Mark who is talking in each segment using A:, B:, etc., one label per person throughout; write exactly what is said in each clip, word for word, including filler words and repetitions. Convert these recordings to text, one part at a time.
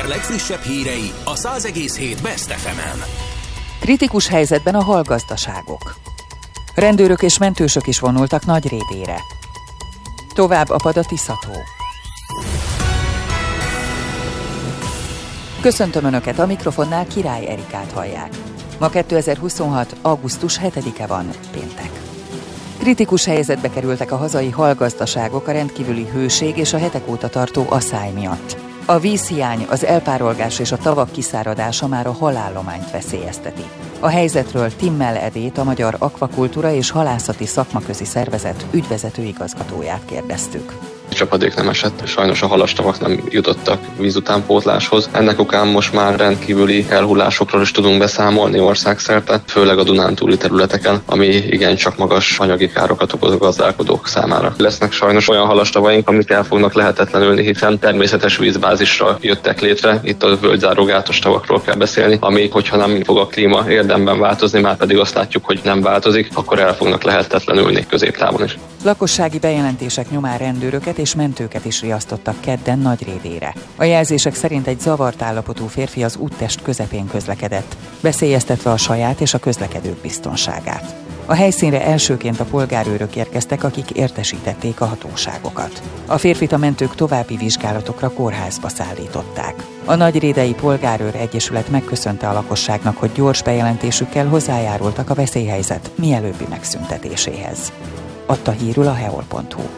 A: legfrissebb hírei a száz egész hét Best ef emen.
B: Kritikus helyzetben a halgazdaságok. Rendőrök és mentősök is vonultak Nagyrédére. Tovább apad a Tisza-tó. Köszöntöm Önöket, a mikrofonnál Király Erikát hallják. Ma kétezer-huszonhat. augusztus hetedike van, péntek. Kritikus helyzetbe kerültek a hazai halgazdaságok a rendkívüli hőség és a hetek óta tartó aszály miatt. A vízhiány, az elpárolgás és a tavak kiszáradása már a halállományt veszélyezteti. A helyzetről Timmel Edét, a Magyar Akvakultúra és Halászati Szakmaközi Szervezet ügyvezető igazgatóját kérdeztük.
C: Csapadék nem esett, sajnos a halastavak nem jutottak vízutánpótláshoz. Ennek okán most már rendkívüli elhullásokról is tudunk beszámolni országszerte, főleg a Dunántúli területeken, ami igencsak magas anyagi károkat okoz a gazdálkodók számára. Lesznek sajnos olyan halastavaink, amik el fognak lehetetlenülni, hiszen természetes vízbázisra jöttek létre. Itt a völgyzárógátos tavakról kell beszélni, ami, hogyha nem fog a klíma érdemben változni, már pedig azt látjuk, hogy nem változik, akkor el fognak lehetetlenülni középtávon is.
B: Lakossági bejelentések nyomán rendőröket és mentőket is riasztottak kedden Nagyrédére. A jelzések szerint egy zavart állapotú férfi az úttest közepén közlekedett, veszélyeztetve a saját és a közlekedők biztonságát. A helyszínre elsőként a polgárőrök érkeztek, akik értesítették a hatóságokat. A férfit a mentők további vizsgálatokra kórházba szállították. A Nagyrédei Polgárőr Egyesület megköszönte a lakosságnak, hogy gyors bejelentésükkel hozzájárultak a veszélyhelyzet mielőbbi megszüntetéséhez. Adta hírül a heol pont hu.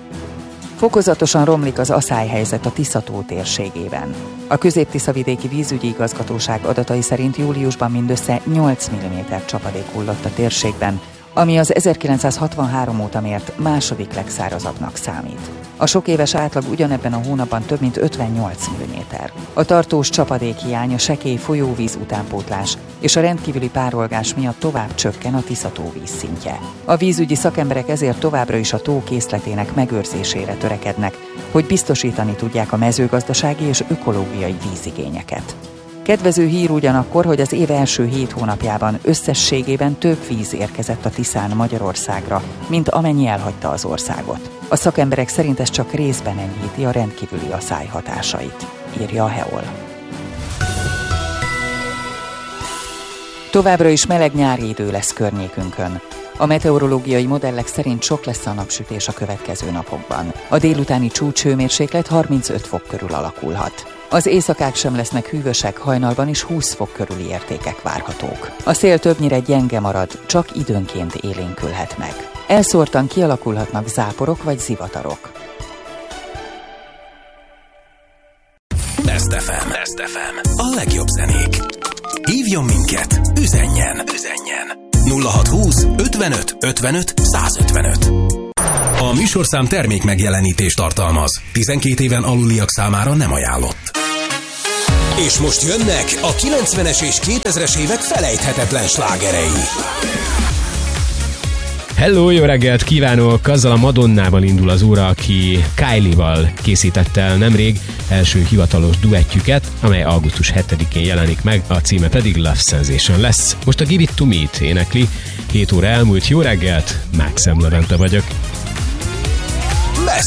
B: Fokozatosan romlik az aszályhelyzet a Tisza-tó térségében. A Közép-Tiszavidéki Vízügyi Igazgatóság adatai szerint júliusban mindössze nyolc milliméter csapadék hullott a térségben, ami az ezerkilencszázhatvanhárom óta mért második legszárazabbnak számít. A sok éves átlag ugyanebben a hónapban több mint ötvennyolc milliméter. A tartós csapadékhiány, a sekély folyóvíz utánpótlás és a rendkívüli párolgás miatt tovább csökken a Tisza-tó vízszintje. A vízügyi szakemberek ezért továbbra is a tó készletének megőrzésére törekednek, hogy biztosítani tudják a mezőgazdasági és ökológiai vízigényeket. Kedvező hír ugyanakkor, hogy az év első hét hónapjában összességében több víz érkezett a Tiszán Magyarországra, mint amennyi elhagyta az országot. A szakemberek szerint ez csak részben enyhíti a rendkívüli aszály hatásait, írja a heol. Továbbra is meleg nyári idő lesz környékünkön. A meteorológiai modellek szerint sok lesz a napsütés a következő napokban. A délutáni csúcshőmérséklet harmincöt fok körül alakulhat. Az éjszakák sem lesznek hűvösek, hajnalban is húsz fok körüli értékek várhatók. A szél többnyire gyenge marad, csak időnként élénkülhet meg. Elszórtan kialakulhatnak záporok vagy zivatarok.
A: Best ef em. Best ef em. A legjobb zenék. Hívjon minket, üzenjen, üzenjen. nulla hat húsz ötvenöt ötvenöt százötvenöt. A műsorszám termék megjelenítést tartalmaz. tizenkét éven aluliak számára nem ajánlott. És most jönnek a kilencvenes és kétezres évek felejthetetlen slágerei.
D: Hello, jó reggelt kívánok! Azzal a Madonnával indul az óra, aki Kylie-val készítette el nemrég első hivatalos duettjüket, amely augusztus hetedikén jelenik meg, a címe pedig Love Sensation lesz. Most a Give It To Me-t énekli. hét óra elmúlt, jó reggelt, Mákszem Levente vagyok.